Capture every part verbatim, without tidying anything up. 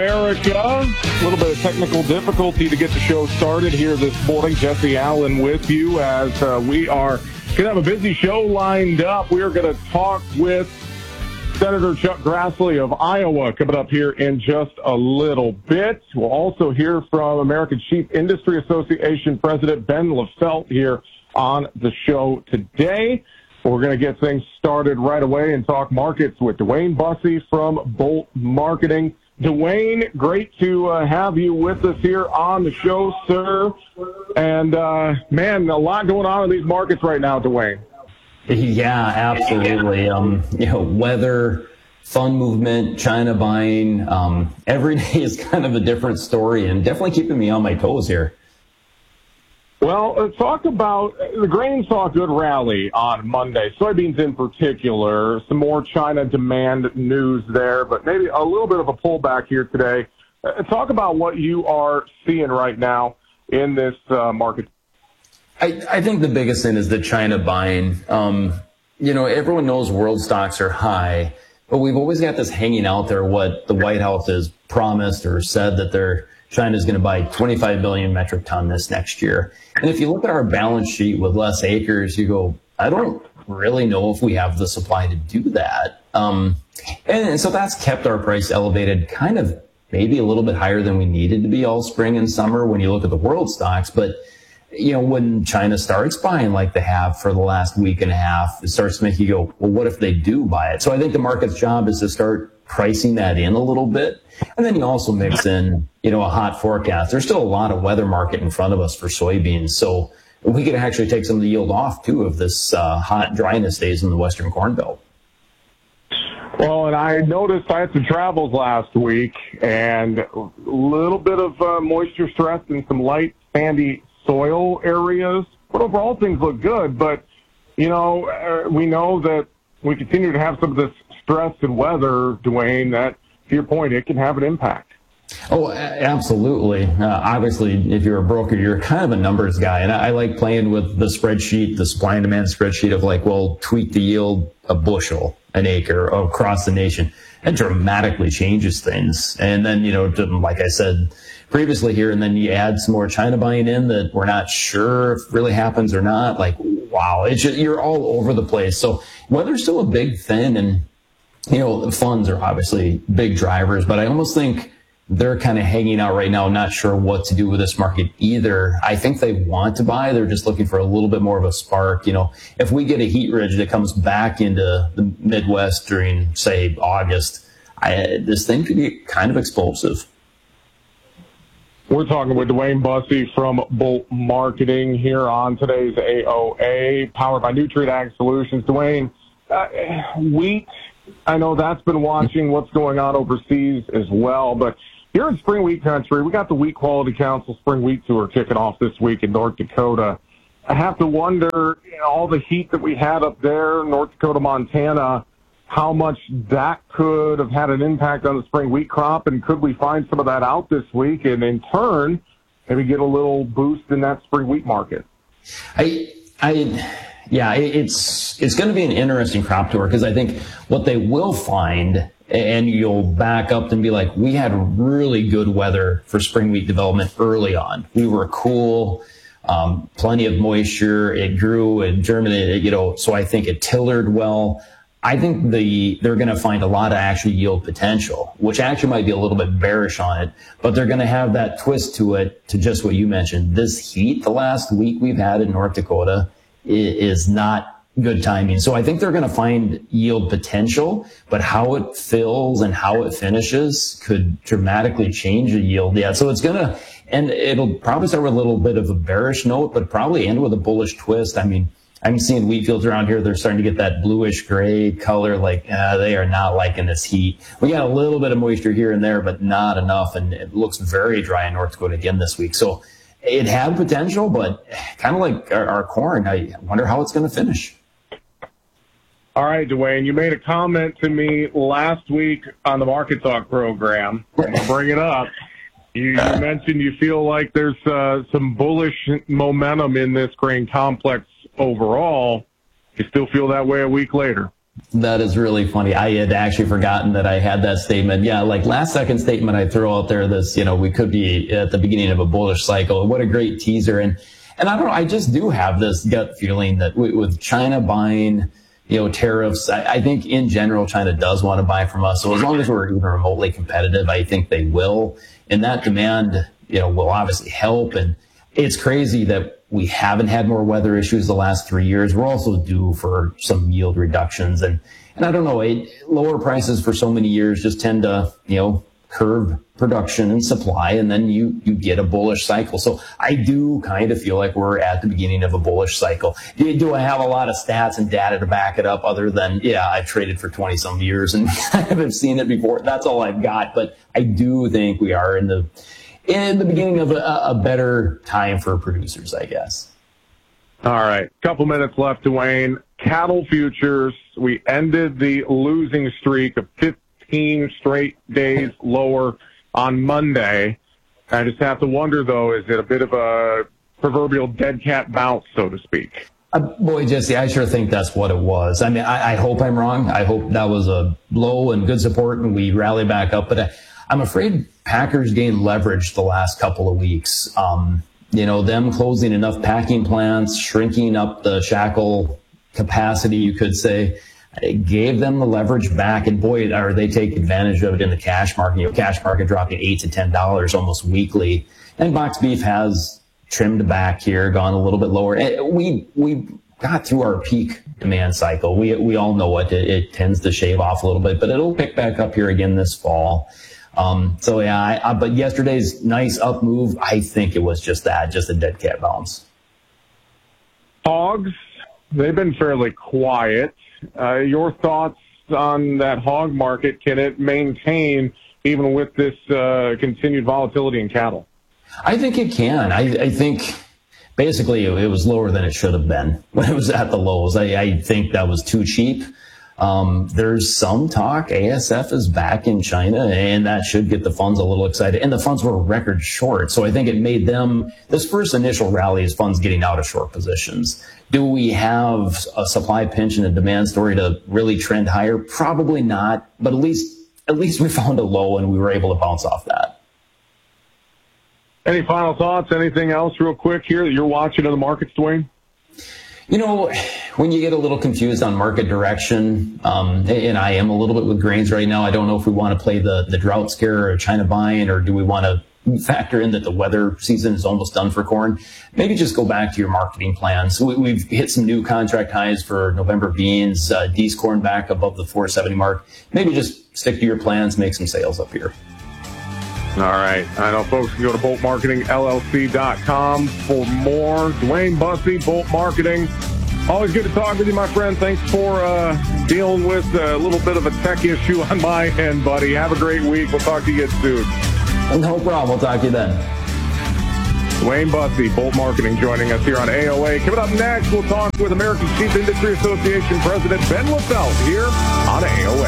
America, a little bit of technical difficulty to get the show started here this morning. Jesse Allen with you as uh, we are going to have a busy show lined up. We are going to talk with Senator Chuck Grassley of Iowa coming up here in just a little bit. We'll also hear from American Sheep Industry Association President Ben Lafelt here on the show today. We're going to get things started right away and talk markets with Dwayne Bussey from Bolt Marketing. Dwayne, great to uh, have you with us here on the show, sir. And, uh, man, a lot going on in these markets right now, Dwayne. Yeah, absolutely. Um, you know, weather, fund movement, China buying, um, every day is kind of a different story and definitely keeping me on my toes here. Well, let's talk about the grain saw a good rally on Monday. Soybeans in particular, some more China demand news there, but maybe a little bit of a pullback here today. Uh, talk about what you are seeing right now in this uh, market. I, I think the biggest thing is the China buying. Um, you know, everyone knows world stocks are high, but we've always got this hanging out there what the White House has promised or said that they're China's going to buy twenty-five billion metric ton this next year. And if you look at our balance sheet with less acres, you go, I don't really know if we have the supply to do that. Um, and, and so that's kept our price elevated kind of maybe a little bit higher than we needed to be all spring and summer when you look at the world stocks. But, you know, when China starts buying like they have for the last week and a half, it starts to make you go, well, what if they do buy it? So I think the market's job is to start pricing that in a little bit. And then you also mix in, you know, a hot forecast. There's still a lot of weather market in front of us for soybeans. So we could actually take some of the yield off, too, if this uh, hot dryness stays in the Western Corn Belt. Well, and I noticed I had some travels last week and a little bit of uh, moisture stress in some light sandy soil areas. But overall, things look good. But, you know, uh, we know that we continue to have some of this stress and weather, Dwayne, that, to your point, it can have an impact. Oh, absolutely. Uh, obviously, if you're a broker, you're kind of a numbers guy. And I, I like playing with the spreadsheet, the supply and demand spreadsheet of like, well, tweak the yield a bushel, an acre across the nation. It dramatically changes things. And then, you know, like I said previously here, and then you add some more China buying in that we're not sure if really happens or not. Like, wow, it's just, you're all over the place. So weather's still a big thing. And, you know, the funds are obviously big drivers, but I almost think they're kind of hanging out right now, not sure what to do with this market either. I think they want to buy. They're just looking for a little bit more of a spark. You know, if we get a heat ridge that comes back into the Midwest during, say, August, I, this thing could be kind of explosive. We're talking with Dwayne Bussey from Bolt Marketing here on today's A O A, powered by Nutrient Ag Solutions. Dwayne, uh, wheat, I know that's been watching what's going on overseas as well, but here in spring wheat country, we got the Wheat Quality Council Spring Wheat Tour kicking off this week in North Dakota. I have to wonder, you know, all the heat that we had up there, North Dakota, Montana, how much that could have had an impact on the spring wheat crop, and could we find some of that out this week and in turn maybe get a little boost in that spring wheat market? I, I, yeah, it's, it's going to be an interesting crop tour because I think what they will find, and you'll back up and be like, we had really good weather for spring wheat development early on. We were cool, um, plenty of moisture. It grew and germinated, you know, so I think it tillered well. I think the they're going to find a lot of actual yield potential, which actually might be a little bit bearish on it, but they're going to have that twist to it, to just what you mentioned. This heat the last week we've had in North Dakota is not good timing. So I think they're going to find yield potential, but how it fills and how it finishes could dramatically change the yield. Yeah, so it's going to, and it'll probably start with a little bit of a bearish note, but probably end with a bullish twist. I mean, I'm seeing wheat fields around here, they're starting to get that bluish gray color, like uh, they are not liking this heat. We got a little bit of moisture here and there, but not enough, and it looks very dry in North Dakota again this week. So it had potential, but kind of like our, our corn, I wonder how it's going to finish. All right, Dwayne, you made a comment to me last week on the Market Talk program. I'm going to bring it up. You, you mentioned you feel like there's uh, some bullish momentum in this grain complex overall. You still feel that way a week later? That is really funny. I had actually forgotten that I had that statement. Yeah, like last second statement I throw out there, this, you know, we could be at the beginning of a bullish cycle. What a great teaser. And, and I don't know, I just do have this gut feeling that with China buying, you know, tariffs, I, I think in general, China does want to buy from us. So as long as we're even remotely competitive, I think they will. And that demand, you know, will obviously help. And it's crazy that we haven't had more weather issues the last three years. We're also due for some yield reductions. And, and I don't know, it, lower prices for so many years just tend to, you know, curb production and supply, and then you, you get a bullish cycle. So I do kind of feel like we're at the beginning of a bullish cycle. Do, do I have a lot of stats and data to back it up other than, yeah, I've traded for twenty some years and I haven't seen it before. That's all I've got. But I do think we are in the, in the beginning of a, a better time for producers, I guess. All right. Couple minutes left, Dwayne. Cattle futures, we ended the losing streak of fifteen straight days lower on Monday. I just have to wonder, though, is it a bit of a proverbial dead cat bounce, so to speak? Uh, boy, Jesse, I sure think that's what it was. I mean, I, I hope I'm wrong. I hope that was a low and good support and we rally back up. But I, I'm afraid Packers gained leverage the last couple of weeks. Um, you know, them closing enough packing plants, shrinking up the shackle capacity, you could say, it gave them the leverage back. And boy, are they take advantage of it in the cash market. You know, cash market dropping eight to ten dollars almost weekly. And box beef has trimmed back here, gone a little bit lower. We, we got through our peak demand cycle. We, we all know it. it. It tends to shave off a little bit, but it'll pick back up here again this fall. Um, so yeah, I, I, but yesterday's nice up move, I think it was just that, just a dead cat bounce. Hogs, they've been fairly quiet. Uh, your thoughts on that hog market? Can it maintain even with this uh, continued volatility in cattle? I think it can. I, I think basically it was lower than it should have been when it was at the lows. I, I think that was too cheap. Um, there's some talk A S F is back in China, and that should get the funds a little excited. And the funds were record short, so I think it made them, this first initial rally is funds getting out of short positions. Do we have a supply pinch and a demand story to really trend higher? Probably not, but at least at least we found a low and we were able to bounce off that. Any final thoughts? Anything else real quick here that you're watching in the markets, Dwayne? You know, when you get a little confused on market direction, um, and I am a little bit with grains right now, I don't know if we want to play the, the drought scare or China buying, or do we want to factor in that the weather season is almost done for corn? Maybe just go back to your marketing plans. We, we've hit some new contract highs for November beans, uh, D's corn back above the four seventy mark. Maybe just stick to your plans, make some sales up here. All right. I know folks can go to bolt marketing L L C dot com for more. Dwayne Bussey, Bolt Marketing. Always good to talk with you, my friend. Thanks for uh, dealing with a little bit of a tech issue on my end, buddy. Have a great week. We'll talk to you again soon. No problem. We'll talk to you then. Dwayne Bussey, Bolt Marketing, joining us here on A O A. Coming up next, we'll talk with American Sheep Industry Association President Ben Lefelt here on A O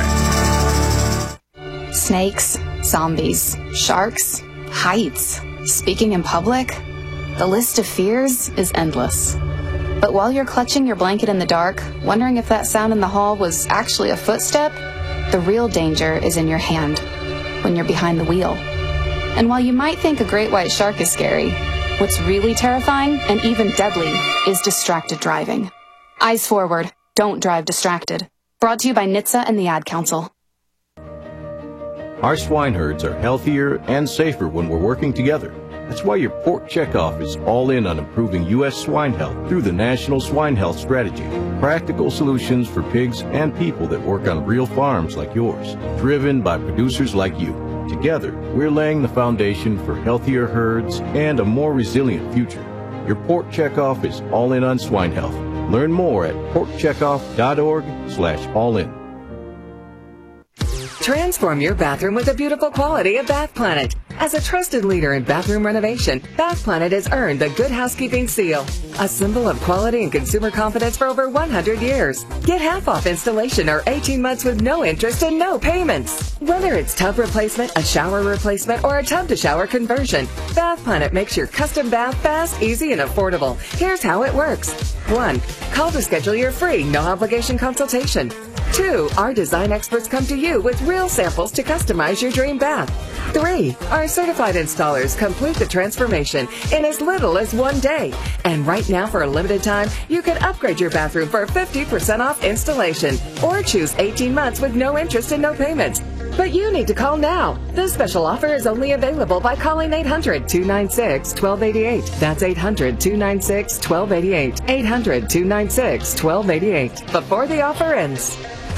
A. Snakes, zombies, sharks, heights, speaking in public. The list of fears is endless. But while you're clutching your blanket in the dark, wondering if that sound in the hall was actually a footstep, the real danger is in your hand, when you're behind the wheel. And while you might think a great white shark is scary, what's really terrifying and even deadly is distracted driving. Eyes forward, don't drive distracted. Brought to you by N H T S A and the Ad Council. Our swine herds are healthier and safer when we're working together. That's why your Pork Checkoff is all in on improving U S swine health through the National Swine Health Strategy. Practical solutions for pigs and people that work on real farms like yours, driven by producers like you. Together, we're laying the foundation for healthier herds and a more resilient future. Your Pork Checkoff is all in on swine health. Learn more at pork checkoff dot org slash all in. Transform your bathroom with the beautiful quality of Bath Planet. As a trusted leader in bathroom renovation, Bath Planet has earned the Good Housekeeping Seal, a symbol of quality and consumer confidence for over one hundred years. Get half off installation or eighteen months with no interest and no payments. Whether it's tub replacement, a shower replacement, or a tub-to-shower conversion, Bath Planet makes your custom bath fast, easy, and affordable. Here's how it works. One, call to schedule your free, no-obligation consultation. Two, our design experts come to you with real samples to customize your dream bath. Three, our certified installers complete the transformation in as little as one day. And right now, for a limited time, you can upgrade your bathroom for fifty percent off installation or choose eighteen months with no interest and no payments. But you need to call now. This special offer is only available by calling eight hundred, two nine six, one two eight eight. That's eight hundred, two nine six, one two eight eight. eight hundred, two nine six, one two eight eight. Before the offer ends.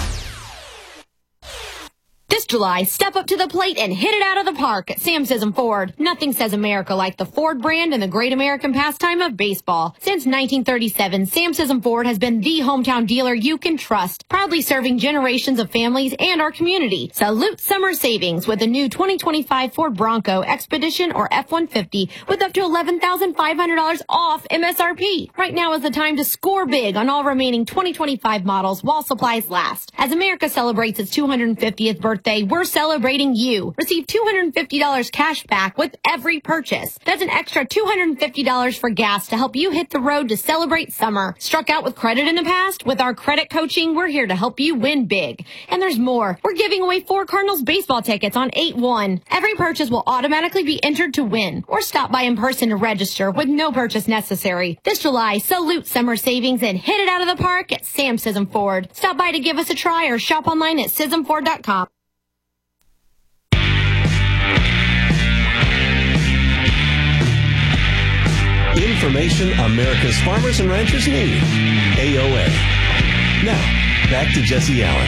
This July, step up to the plate and hit it out of the park at Sam Sism Ford. Nothing says America like the Ford brand and the great American pastime of baseball. Since nineteen thirty-seven, Sam Sism Ford has been the hometown dealer you can trust, proudly serving generations of families and our community. Salute summer savings with a new twenty twenty-five Ford Bronco Expedition or F one fifty with up to eleven thousand five hundred dollars off M S R P. Right now is the time to score big on all remaining twenty twenty-five models while supplies last. As America celebrates its two hundred fiftieth birthday, we're celebrating you. Receive two hundred fifty dollars cash back with every purchase. That's an extra two hundred fifty dollars for gas to help you hit the road to celebrate summer. Struck out with credit in the past? With our credit coaching, we're here to help you win big. And there's more. We're giving away four Cardinals baseball tickets on eight one. Every purchase will automatically be entered to win. Or stop by in person to register with no purchase necessary. This July, salute summer savings and hit it out of the park at Sam Sism Ford. Stop by to give us a try or shop online at sism ford dot com. Information America's farmers and ranchers need. A O A. Now, back to Jesse Allen.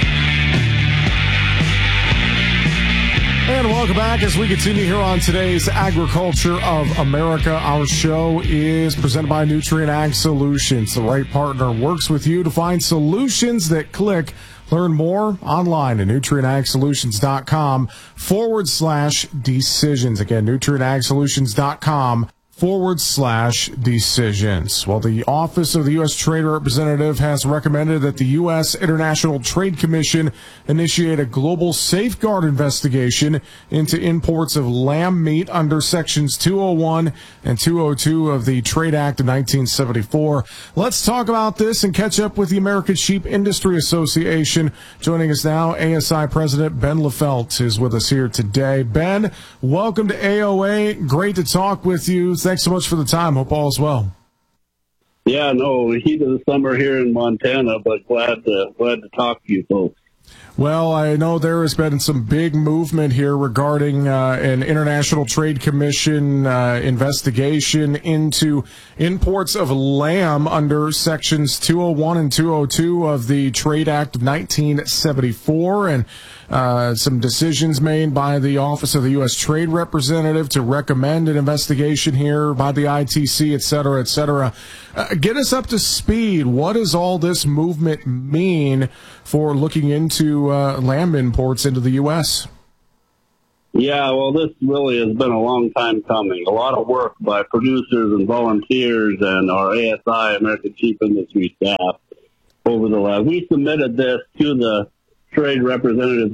And welcome back as we continue here on today's Agriculture of America. Our show is presented by Nutrient Ag Solutions. The right partner works with you to find solutions that click. Learn more online at nutrientagsolutions.com forward slash decisions. Again, nutrientagsolutions.com forward slash decisions. Well, the Office of the U S Trade Representative has recommended that the U S International Trade Commission initiate a global safeguard investigation into imports of lamb meat under Sections two oh one and two oh two of the Trade Act of nineteen seventy-four. Let's talk about this and catch up with the American Sheep Industry Association. Joining us now, A S I President Ben Lefelt is with us here today. Ben, welcome to A O A. Great to talk with you. Thanks so much for the time. Hope all is well. Yeah, no, heat of the summer here in Montana, but glad to, glad to talk to you folks. Well, I know there has been some big movement here regarding uh, an International Trade Commission uh, investigation into imports of lamb under Sections two oh one and two oh two of the Trade Act of nineteen seventy-four, and uh, some decisions made by the Office of the U S Trade Representative to recommend an investigation here by the I T C, et cetera, et cetera. Uh, get us up to speed. What does all this movement mean for looking into uh, lamb imports into the U S? Yeah, well, this really has been a long time coming. A lot of work by producers and volunteers and our A S I, American Sheep Industry staff, over the last. We submitted this to the Trade Representative's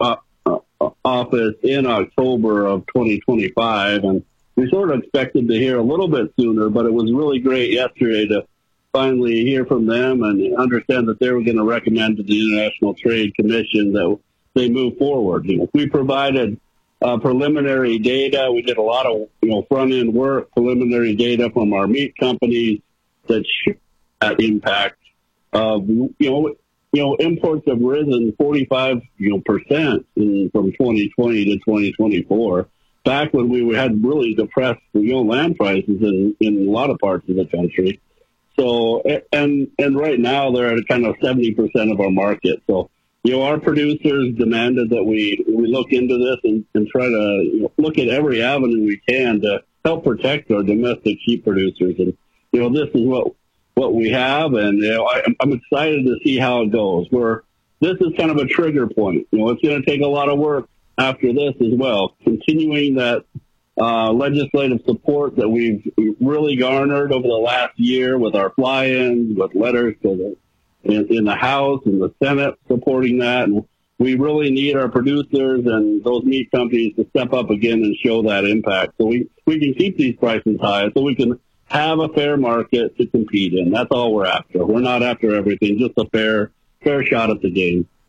office in October of twenty twenty-five, and we sort of expected to hear a little bit sooner, but it was really great yesterday to finally hear from them and understand that they were going to recommend to the International Trade Commission that they move forward. You know, we provided uh, preliminary data. We did a lot of, you know, front-end work, preliminary data from our meat companies that show that impact. Uh, you know, you know, imports have risen forty-five, you know, percent in, from twenty twenty to twenty twenty-four. Back when we had really depressed, you know, land prices in, in a lot of parts of the country. So, and, and right now they're at kind of seventy percent of our market. So, you know, our producers demanded that we, we look into this and, and try to, you know, look at every avenue we can to help protect our domestic sheep producers. And, you know, this is what, what we have. And, you know, I, I'm excited to see how it goes. We're, this is kind of a trigger point. You know, it's going to take a lot of work after this as well, continuing that uh, legislative support that we've really garnered over the last year with our fly-ins, with letters to the, in, in the House and the Senate supporting that. And we really need our producers and those meat companies to step up again and show that impact so we, we can keep these prices high, so we can have a fair market to compete in. That's all we're after. We're not after everything, just a fair fair shot at the game.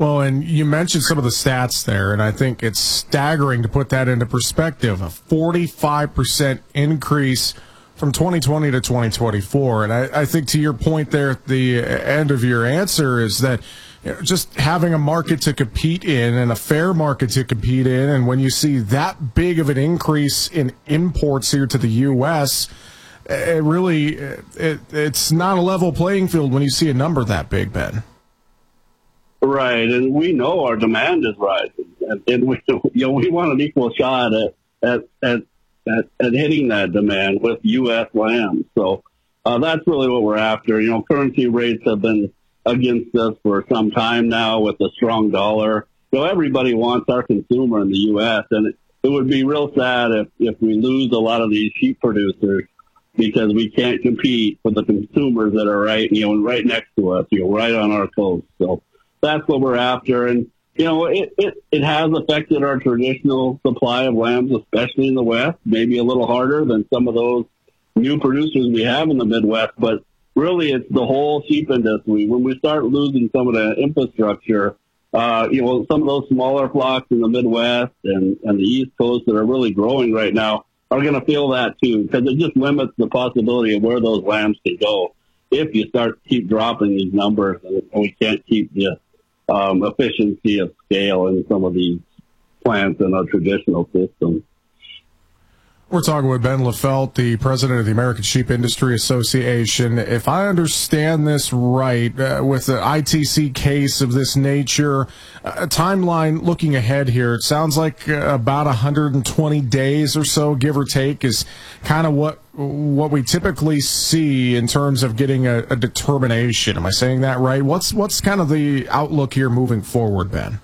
Well, and you mentioned some of the stats there, and I think it's staggering to put that into perspective. A forty-five percent increase from twenty twenty to twenty twenty-four. And I, I think to your point there at the end of your answer is that you know, just having a market to compete in and a fair market to compete in, and when you see that big of an increase in imports here to the U S, it really it, it's not a level playing field when you see a number that big, Ben. Right, and we know our demand is rising, and, and we, you know, we want an equal shot at at at, at, at hitting that demand with U S lambs. So uh, that's really what we're after. You know, currency rates have been against us for some time now with a strong dollar. So everybody wants our consumer in the U S, and it, it would be real sad if if we lose a lot of these sheep producers because we can't compete with the consumers that are right, you know, right next to us, you know, right on our coast. So that's what we're after. And, you know, it, it, it has affected our traditional supply of lambs, especially in the West, maybe a little harder than some of those new producers we have in the Midwest. But really, it's the whole sheep industry. When we start losing some of the infrastructure, uh, you know, some of those smaller flocks in the Midwest and, and the East Coast that are really growing right now are going to feel that too, because it just limits the possibility of where those lambs can go if you start to keep dropping these numbers and we can't keep the Um, efficiency of scale in some of these plants in our traditional system. We're talking with Ben Lefelt, the president of the American Sheep Industry Association. If I understand this right, uh, with the I T C case of this nature, a timeline looking ahead here, it sounds like uh, about one hundred twenty days or so, give or take, is kind of what what we typically see in terms of getting a, a determination. Am I saying that right? What's what's kind of the outlook here moving forward, Ben?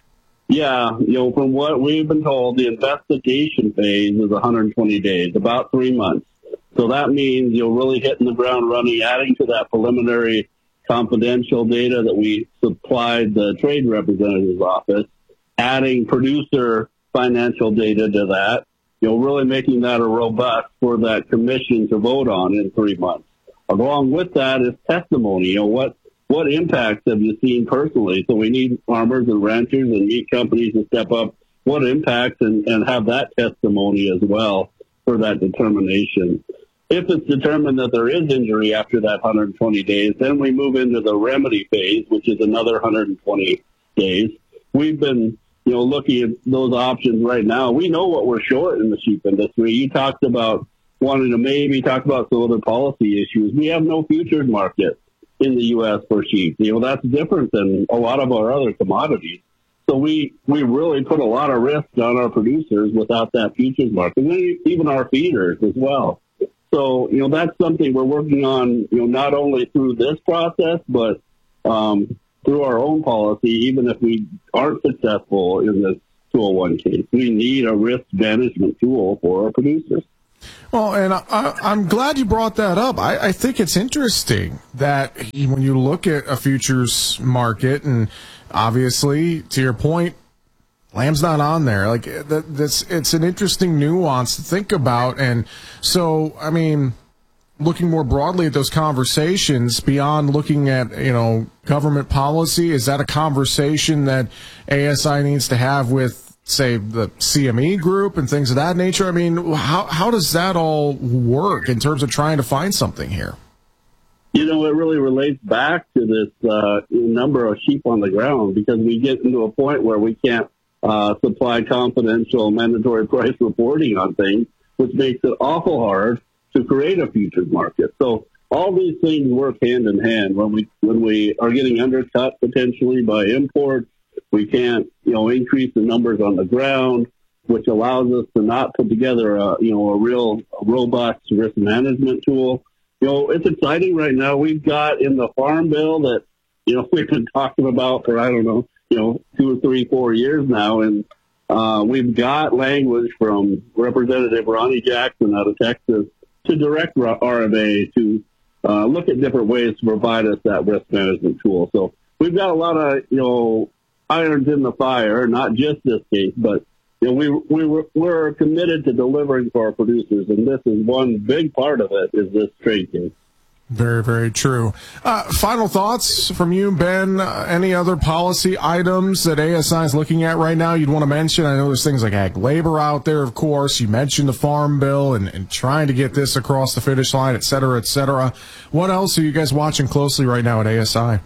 Yeah, you know, from what we've been told, the investigation phase is one hundred twenty days, about three months. So that means you're really hitting the ground running, adding to that preliminary confidential data that we supplied the trade representative's office, adding producer financial data to that, you know, really making that a robust for that commission to vote on in three months. Along with that is testimony. You know, what What impacts have you seen personally? So we need farmers and ranchers and meat companies to step up. What impacts and, and have that testimony as well for that determination. If it's determined that there is injury after that one hundred twenty days, then we move into the remedy phase, which is another one hundred twenty days. We've been, you know, looking at those options right now. We know what we're short in the sheep industry. You talked about wanting to maybe talk about some other policy issues. We have no futures market in the U S for sheep. You know, that's different than a lot of our other commodities. So we, we really put a lot of risk on our producers without that futures market, and even our feeders as well. So, you know, that's something we're working on, you know, not only through this process, but um, through our own policy, even if we aren't successful in this two oh one case. We need a risk management tool for our producers. Well, and I, I'm glad you brought that up. I, I think it's interesting that when you look at a futures market, and obviously, to your point, lamb's not on there. Like that, that's it's an interesting nuance to think about. And so, I mean, looking more broadly at those conversations beyond looking at, you know, government policy, is that a conversation that A S I needs to have with, say, the C M E group and things of that nature? I mean, how how does that all work in terms of trying to find something here? You know, it really relates back to this uh, number of sheep on the ground, because we get into a point where we can't uh, supply confidential mandatory price reporting on things, which makes it awful hard to create a futures market. So all these things work hand in hand. When we when we are getting undercut potentially by imports, we can't, you know, increase the numbers on the ground, which allows us to not put together a, you know, a real robust risk management tool. You know, it's exciting right now. We've got in the farm bill that, you know, we've been talking about for, I don't know, you know, two or three, four years now. And uh, we've got language from Representative Ronnie Jackson out of Texas to direct R M A to uh, look at different ways to provide us that risk management tool. So we've got a lot of, you know, irons in the fire, not just this case, but, you know, we, we were, we're committed to delivering for our producers, and this is one big part of it, is this trade case. Very, very true. Uh, final thoughts from you, Ben? Uh, any other policy items that A S I is looking at right now you'd want to mention? I know there's things like ag labor out there, of course. You mentioned the Farm Bill and, and trying to get this across the finish line, et cetera, et cetera. What else are you guys watching closely right now at A S I?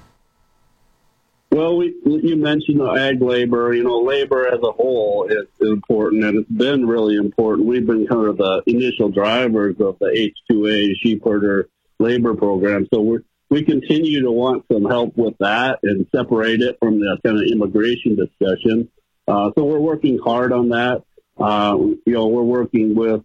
Well, we, you mentioned the ag labor. You know, labor as a whole is important, and it's been really important. We've been kind of the initial drivers of the H two A sheep herder labor program. So we we continue to want some help with that and separate it from the kind of immigration discussion. Uh, so we're working hard on that. Uh, you know, we're working with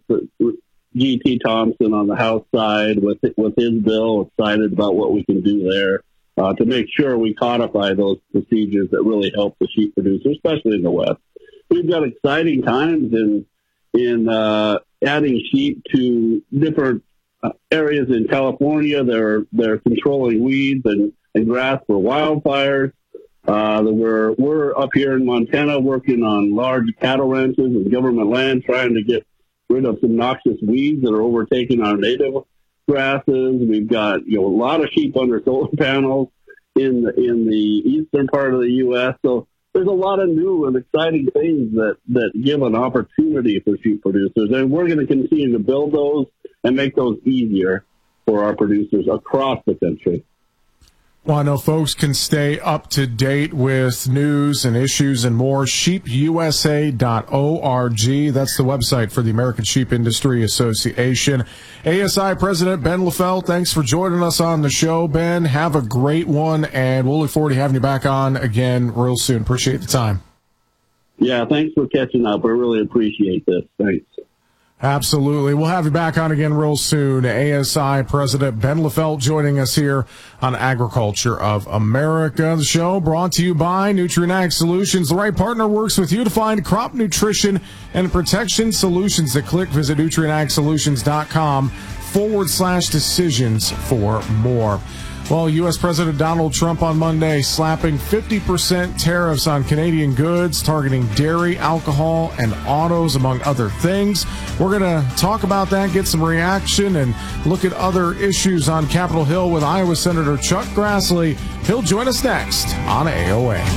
G T Thompson on the House side with with his bill. Excited about what we can do there uh, to make sure we codify those procedures that really help the sheep producers, especially in the West. We've got exciting times in in uh, adding sheep to different Uh, areas in California. They're they're controlling weeds and, and grass for wildfires. Uh, we're we're up here in Montana working on large cattle ranches and government land, trying to get rid of some noxious weeds that are overtaking our native grasses. We've got you know a lot of sheep under solar panels in the, in the eastern part of the U S So there's a lot of new and exciting things that that give an opportunity for sheep producers, and we're going to continue to build those and make those easier for our producers across the country. Well, I know folks can stay up to date with news and issues and more. sheep u s a dot org. That's the website for the American Sheep Industry Association. A S I President Ben Lefelt, thanks for joining us on the show, Ben. Have a great one, and we'll look forward to having you back on again real soon. Appreciate the time. Yeah, thanks for catching up. I really appreciate this. Thanks. Absolutely. We'll have you back on again real soon. A S I President Ben Lefelt joining us here on Agriculture of America. The show brought to you by Nutrien Ag Solutions. The right partner works with you to find crop nutrition and protection solutions. To click, visit nutrienagsolutions.com forward slash decisions for more. Well, U S President Donald Trump on Monday slapping fifty percent tariffs on Canadian goods, targeting dairy, alcohol, and autos, among other things. We're going to talk about that, get some reaction, and look at other issues on Capitol Hill with Iowa Senator Chuck Grassley. He'll join us next on A O A.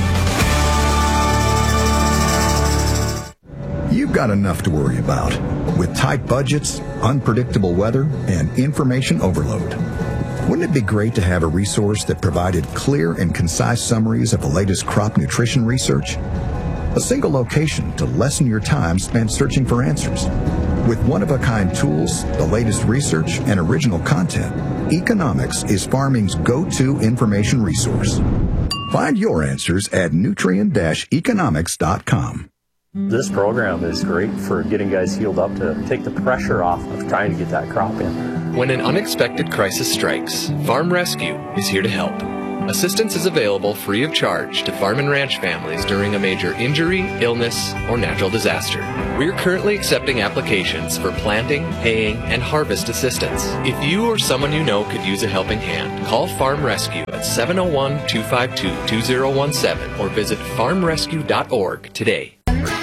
You've got enough to worry about with tight budgets, unpredictable weather, and information overload. Wouldn't it be great to have a resource that provided clear and concise summaries of the latest crop nutrition research? A single location to lessen your time spent searching for answers. With one-of-a-kind tools, the latest research, and original content, Economics is farming's go-to information resource. Find your answers at nutrien dash economics dot com. This program is great for getting guys healed up to take the pressure off of trying to get that crop in. When an unexpected crisis strikes, Farm Rescue is here to help. Assistance is available free of charge to farm and ranch families during a major injury, illness, or natural disaster. We're currently accepting applications for planting, haying, and harvest assistance. If you or someone you know could use a helping hand, call Farm Rescue at seven oh one, two five two, two oh one seven or visit farm rescue dot org today.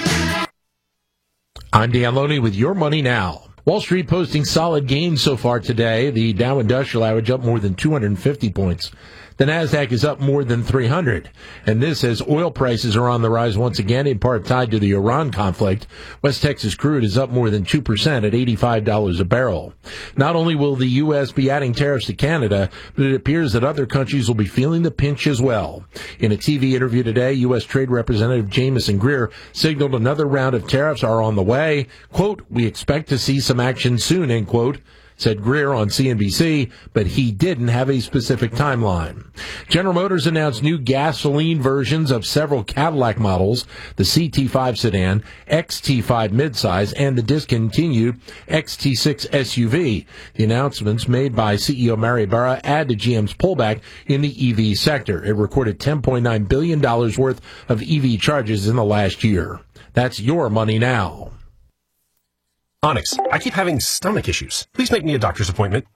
I'm Dan Loney with Your Money Now. Wall Street posting solid gains so far today. The Dow Industrial Average up more than two hundred fifty points. The NASDAQ is up more than three hundred. And this as oil prices are on the rise once again, in part tied to the Iran conflict. West Texas crude is up more than two percent at eighty-five dollars a barrel. Not only will the U S be adding tariffs to Canada, but it appears that other countries will be feeling the pinch as well. In a T V interview today, U S Trade Representative Jamison Greer signaled another round of tariffs are on the way. Quote, we expect to see some action soon, end quote, said Greer on C N B C, but he didn't have a specific timeline. General Motors announced new gasoline versions of several Cadillac models, the C T five sedan, X T five midsize, and the discontinued X T six S U V. The announcements made by C E O Mary Barra add to G M's pullback in the E V sector. It recorded ten point nine billion dollars worth of E V charges in the last year. That's Your Money Now. Onyx, I keep having stomach issues. Please make me a doctor's appointment. Okay,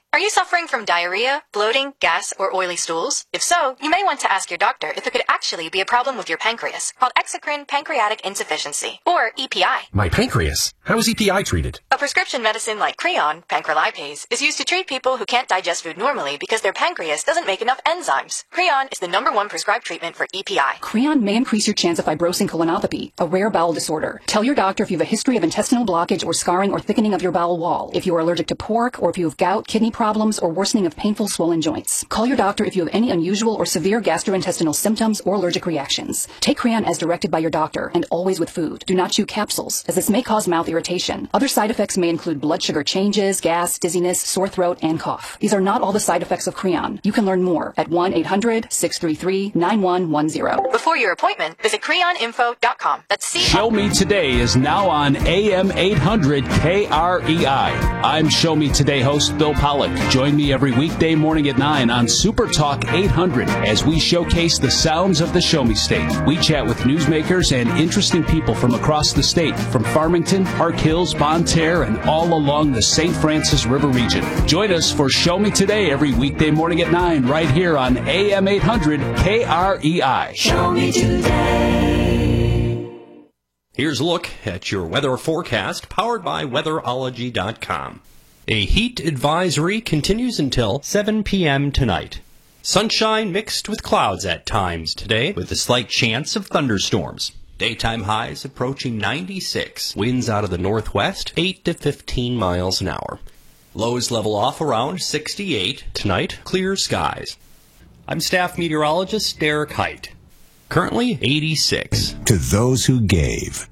Are you suffering from diarrhea, bloating, gas, or oily stools? If so, you may want to ask your doctor if it could actually be a problem with your pancreas, called exocrine pancreatic insufficiency, or E P I. My pancreas? How is E P I treated? A prescription medicine like Creon, pancrelipase, is used to treat people who can't digest food normally because their pancreas doesn't make enough enzymes. Creon is the number one prescribed treatment for E P I. Creon may increase your chance of fibrosing colonopathy, a rare bowel disorder. Tell your doctor if you have a history of intestinal blockage or scarring or thickening of your bowel wall, if you are allergic to pork, or if you have gout, kidney problems, or worsening of painful swollen joints. Call your doctor if you have any unusual or severe gastrointestinal symptoms or allergic reactions. Take Creon as directed by your doctor and always with food. Do not chew capsules, as this may cause mouth irritation. Other side effects may include blood sugar changes, gas, dizziness, sore throat, and cough. These are not all the side effects of Creon. You can learn more at one eight hundred, six three three, nine one one zero. Before your appointment, visit creon info dot com. That's C. Show Me Today is now on A M eight hundred K R E I. I'm Show Me Today host Bill Pollock. Join me every weekday morning at nine on Super Talk eight hundred as we showcase the sounds of the Show Me State. We chat with newsmakers and interesting people from across the state, from Farmington, Park Hills, Bonne Terre, and all along the Saint Francis River region. Join us for Show Me Today every weekday morning at nine right here on A M eight hundred K R E I. Show Me Today. Here's a look at your weather forecast powered by weatherology dot com. A heat advisory continues until seven p.m. tonight. Sunshine mixed with clouds at times today, with a slight chance of thunderstorms. Daytime highs approaching ninety-six. Winds out of the northwest, eight to fifteen miles an hour. Lows level off around sixty-eight. Tonight, clear skies. I'm staff meteorologist Derek Height. Currently eighty-six. To those who gave.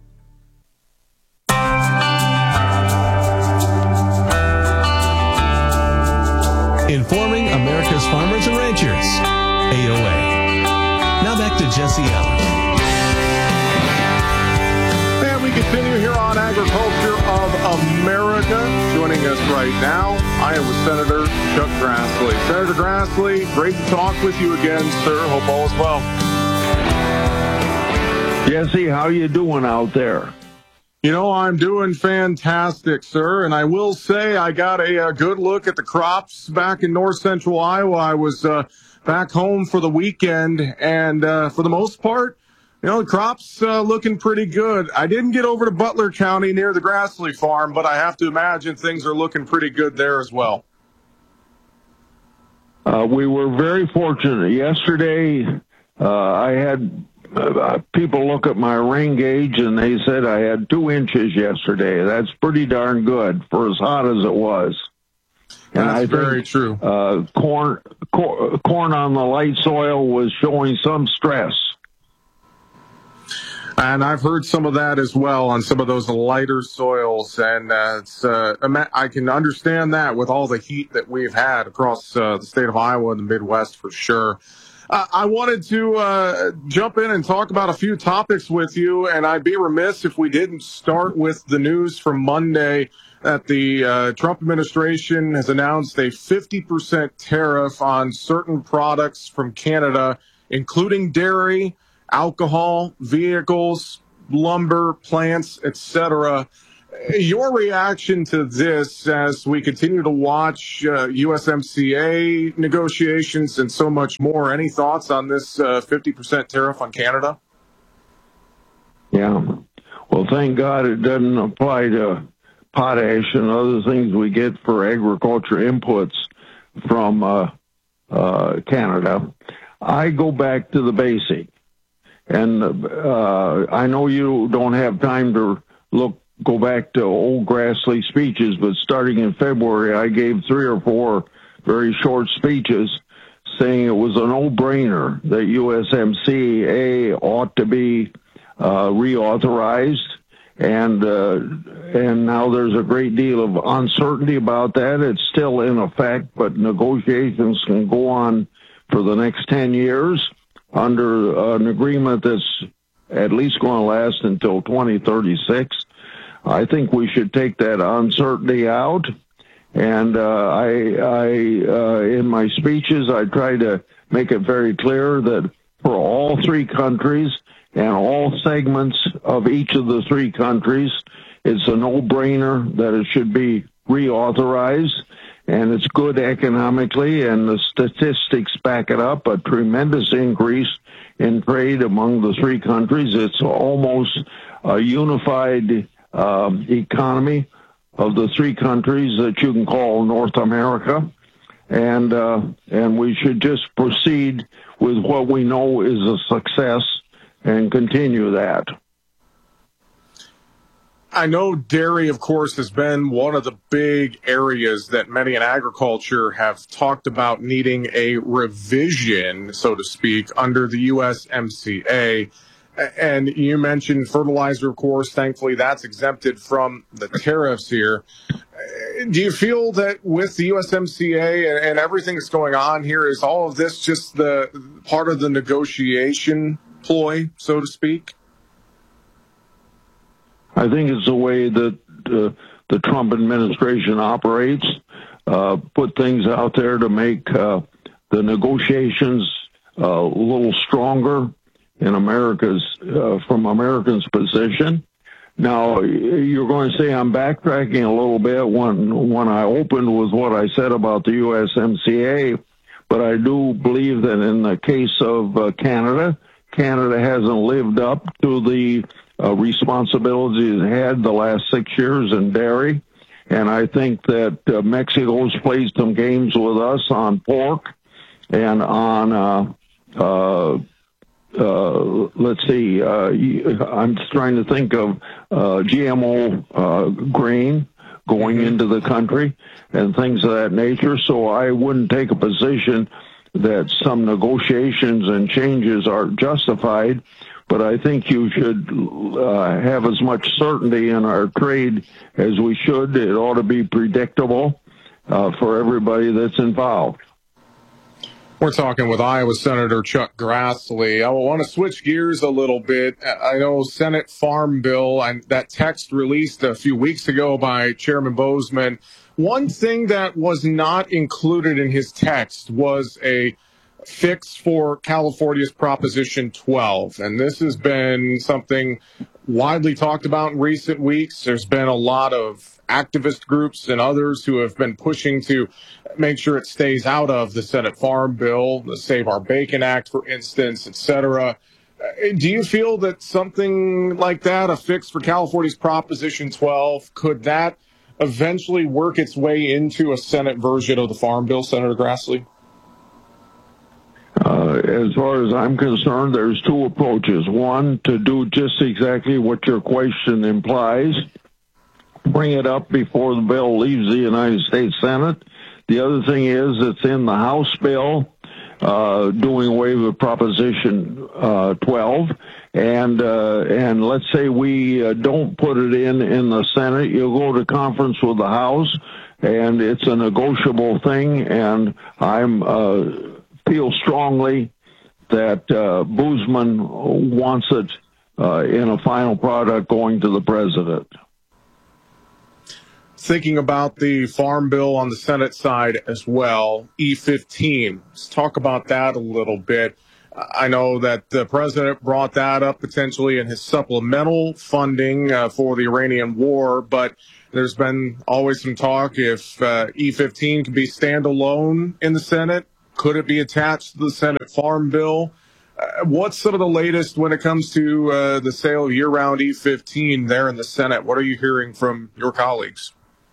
Informing America's farmers and ranchers. A O A. Now back to Jesse Allen. And we continue here on Agriculture of America. Joining us right now, Iowa Senator Chuck Grassley. Senator Grassley, great to talk with you again, sir. Hope all is well. Jesse, how you doing out there? You know, I'm doing fantastic, sir, and I will say I got a, a good look at the crops back in north central Iowa. I was uh, back home for the weekend, and uh, for the most part, you know, the crops uh, looking pretty good. I didn't get over to Butler County near the Grassley farm, but I have to imagine things are looking pretty good there as well. Uh, we were very fortunate. Yesterday, uh, I had... Uh, people look at my rain gauge and they said I had two inches yesterday. That's pretty darn good for as hot as it was. And That's I very think, true. Uh, corn, cor- corn on the light soil was showing some stress. And I've heard some of that as well on some of those lighter soils. And uh, it's, uh, I can understand that with all the heat that we've had across uh, the state of Iowa and the Midwest for sure. Uh, I wanted to uh, jump in and talk about a few topics with you, and I'd be remiss if we didn't start with the news from Monday that the uh, Trump administration has announced a fifty percent tariff on certain products from Canada, including dairy, alcohol, vehicles, lumber, plants, et cetera. Your reaction to this as we continue to watch uh, U S M C A negotiations and so much more, any thoughts on this uh, fifty percent tariff on Canada? Yeah. Well, thank God it doesn't apply to potash and other things we get for agriculture inputs from uh, uh, Canada. I go back to the basic. And uh, I know you don't have time to look go back to old Grassley speeches, but starting in February, I gave three or four very short speeches saying it was a no-brainer that U S M C A ought to be uh, reauthorized. And uh, and now there's a great deal of uncertainty about that. It's still in effect, but negotiations can go on for the next ten years under an agreement that's at least going to last until twenty thirty-six. I think we should take that uncertainty out. And uh, I, I uh, in my speeches, I try to make it very clear that for all three countries and all segments of each of the three countries, it's a no-brainer that it should be reauthorized. and it's good economically, and the statistics back it up, a tremendous increase in trade among the three countries. It's almost a unified um, economy of the three countries that you can call North America, and uh, and we should just proceed with what we know is a success and continue that. I know dairy, of course, has been one of the big areas that many in agriculture have talked about needing a revision, so to speak, under the U S M C A. And you mentioned fertilizer, of course. Thankfully, that's exempted from the tariffs here. Do you feel that with the U S M C A and everything that's going on here, is all of this just the part of the negotiation ploy, so to speak? I think it's the way that uh, the Trump administration operates, uh, put things out there to make uh, the negotiations uh, a little stronger in America's, uh, from Americans' position. Now, you're going to say I'm backtracking a little bit when, when I opened with what I said about the U S M C A, but I do believe that in the case of uh, Canada, Canada hasn't lived up to the uh, responsibilities it had the last six years in dairy. And I think that uh, Mexico's played some games with us on pork and on, uh, uh, uh, let's see, uh, I'm trying to think of uh, G M O uh, grain going into the country and things of that nature. So I wouldn't take a position that some negotiations and changes are justified, but I think you should uh, have as much certainty in our trade as we should. It ought to be predictable uh, for everybody that's involved. We're talking with Iowa Senator Chuck Grassley. I want to switch gears a little bit. I know Senate Farm Bill, and that text released a few weeks ago by Chairman Boozman. One thing that was not included in his text was a fix for California's Proposition twelve. And this has been something widely talked about in recent weeks. There's been a lot of activist groups and others who have been pushing to make sure it stays out of the Senate Farm Bill, the Save Our Bacon Act, for instance, et cetera. Do you feel that something like that, a fix for California's Proposition twelve, could that eventually work its way into a Senate version of the Farm Bill, Senator Grassley? Uh, as far as I'm concerned, there's two approaches. One, to do just exactly what your question implies, bring it up before the bill leaves the United States Senate. The other thing is it's in the House bill, uh, doing away with Proposition uh, twelve. And uh, and let's say we uh, don't put it in in the Senate, you'll go to conference with the House, and it's a negotiable thing, and I'm uh, feel strongly that uh, Boozman wants it uh, in a final product going to the president. Thinking about the Farm Bill on the Senate side as well, E fifteen. Let's talk about that a little bit. I know that the president brought that up potentially in his supplemental funding uh, for the Iranian war, but there's been always some talk if uh, E fifteen can be standalone in the Senate. Could it be attached to the Senate Farm Bill? Uh, what's some of the latest when it comes to uh, the sale of year-round E fifteen there in the Senate? What are you hearing from your colleagues?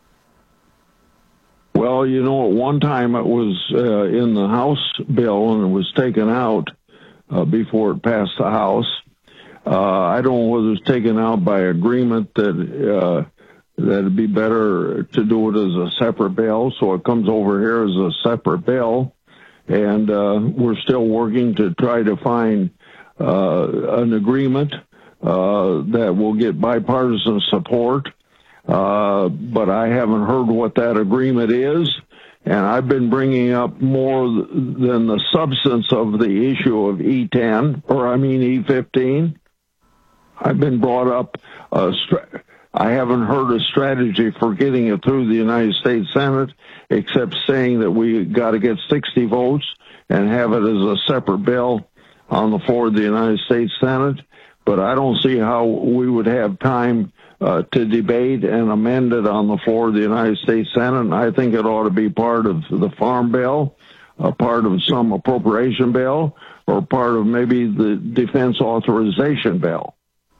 Well, you know, at one time it was uh, in the House bill and it was taken out uh, before it passed the House. Uh, I don't know whether it's taken out by agreement that uh, that it'd be better to do it as a separate bill, so it comes over here as a separate bill. And uh, we're still working to try to find uh, an agreement uh, that will get bipartisan support. Uh, but I haven't heard what that agreement is. And I've been bringing up more than the substance of the issue of E ten, or I mean E fifteen. I've been brought up, uh, stra- I haven't heard a strategy for getting it through the United States Senate, except saying that we got to get sixty votes and have it as a separate bill on the floor of the United States Senate. But I don't see how we would have time uh, to debate and amend it on the floor of the United States Senate. And I think it ought to be part of the Farm Bill, a part of some appropriation bill, or part of maybe the Defense Authorization Bill.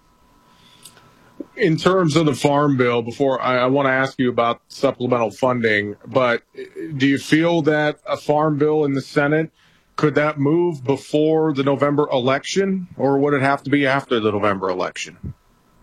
In terms of the Farm Bill, before I, I want to ask you about supplemental funding, but do you feel that a Farm Bill in the Senate, could that move before the November election, or would it have to be after the November election?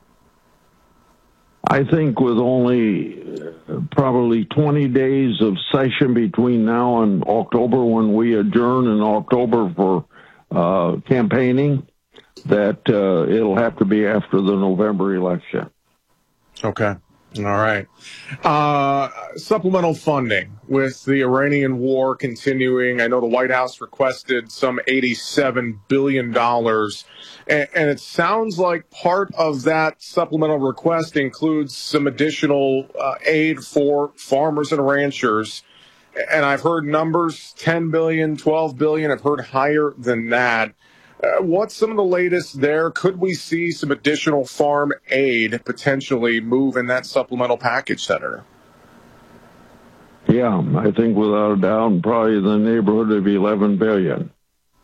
I think with only probably twenty days of session between now and October, when we adjourn in October for uh, campaigning, that uh, it'll have to be after the November election. Okay. All right. Uh, supplemental funding with the Iranian war continuing. I know the White House requested some eighty-seven billion dollars, and, and it sounds like part of that supplemental request includes some additional uh, aid for farmers and ranchers. And I've heard numbers, ten billion dollars, twelve billion dollars. I've heard higher than that. Uh, what's some of the latest there? Could we see some additional farm aid potentially move in that supplemental package, Senator? Yeah, I think without a doubt, probably in the neighborhood of eleven billion dollars.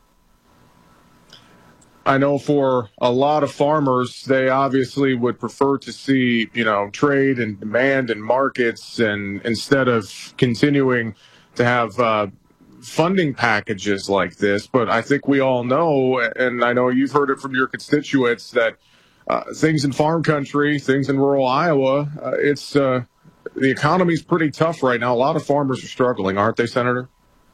I know for a lot of farmers, they obviously would prefer to see, you know, trade and demand and markets, and instead of continuing to have uh, funding packages like this. But I think we all know, and I know you've heard it from your constituents, that uh, things in farm country, things in rural Iowa, uh, it's uh, the economy's pretty tough right now. A lot of farmers are struggling, aren't they, Senator?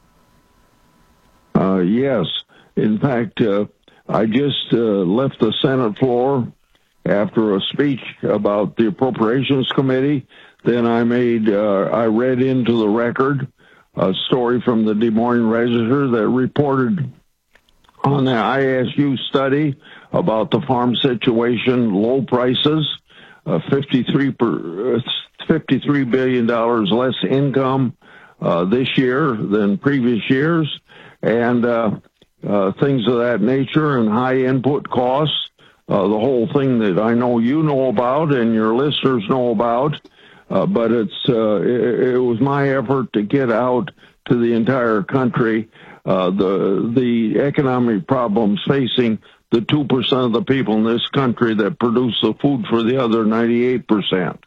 Uh, yes. In fact, uh, I just uh, left the Senate floor after a speech about the Appropriations Committee. Then I made, uh, I read into the record a story from the Des Moines Register that reported on the I S U study about the farm situation, low prices, uh, fifty-three, per, uh, fifty-three billion dollars less income uh, this year than previous years, and uh, uh, things of that nature, and high input costs, uh, the whole thing that I know you know about and your listeners know about. Uh, but it's uh, it, it was my effort to get out to the entire country uh, the the economic problems facing the two percent of the people in this country that produce the food for the other ninety-eight percent.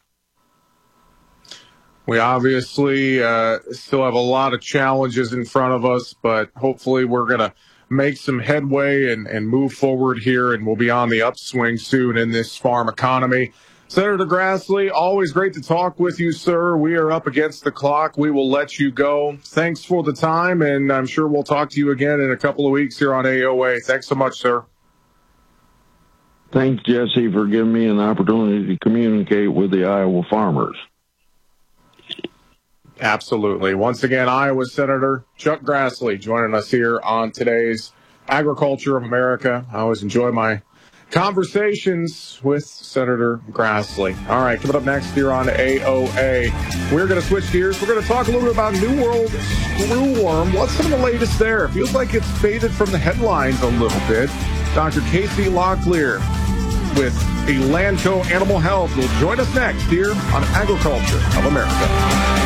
We obviously uh, still have a lot of challenges in front of us, but hopefully we're going to make some headway and, and move forward here, and we'll be on the upswing soon in this farm economy. Senator Grassley, always great to talk with you, sir. We are up against the clock. We will let you go. Thanks for the time, and I'm sure we'll talk to you again in a couple of weeks here on A O A. Thanks so much, sir. Thanks, Jesse, for giving me an opportunity to communicate with the Iowa farmers. Absolutely. Once again, Iowa Senator Chuck Grassley joining us here on today's Agriculture of America. I always enjoy my conversations with Senator Grassley. All right, coming up next here on A O A, we're going to switch gears. We're going to talk a little bit about New World screwworm. What's some of the latest there? It feels like it's faded from the headlines a little bit. Doctor Casey Locklear with Elanco Animal Health will join us next here on Agriculture of America.